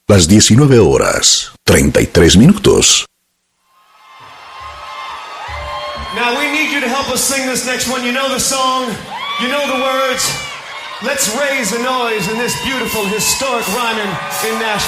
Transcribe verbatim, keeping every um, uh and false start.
Las diecinueve horas, treinta y tres minutos. Now we need you to help us sing this next one. You know the song, you know the words. Let's raise the noise in this beautiful, historic rhyming in Nashville.